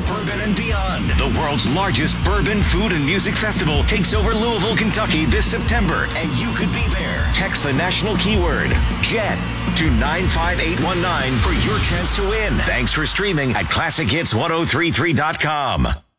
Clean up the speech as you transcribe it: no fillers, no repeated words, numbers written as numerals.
Bourbon and Beyond. The world's largest bourbon, food, and music festival takes over Louisville, Kentucky this September, and you could be there. Text the national keyword, JET, to 95819 for your chance to win. Thanks for streaming at ClassicHits1033.com.